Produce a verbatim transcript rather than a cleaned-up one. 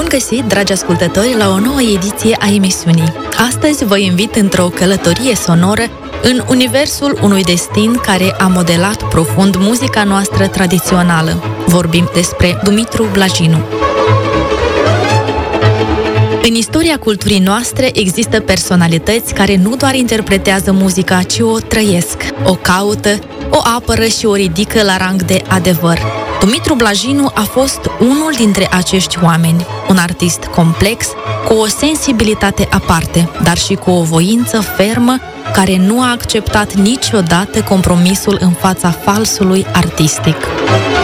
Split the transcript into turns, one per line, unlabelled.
Bun găsit, dragi ascultători, la o nouă ediție a emisiunii. Astăzi vă invit într-o călătorie sonoră în universul unui destin care a modelat profund muzica noastră tradițională. Vorbim despre Dumitru Blajinu. În istoria culturii noastre există personalități care nu doar interpretează muzica, ci o trăiesc, o caută, o apără și o ridică la rang de adevăr. Dumitru Blajinu a fost unul dintre acești oameni, un artist complex, cu o sensibilitate aparte, dar și cu o voință fermă, care nu a acceptat niciodată compromisul în fața falsului artistic.